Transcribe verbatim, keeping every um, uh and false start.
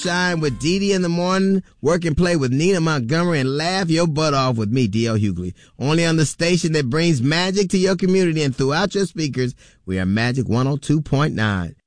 Shine with Dee Dee in the morning, work and play with Nina Montgomery, and laugh your butt off with me, D L Hughley. Only on the station that brings magic to your community and throughout your speakers. We are Magic one oh two point nine.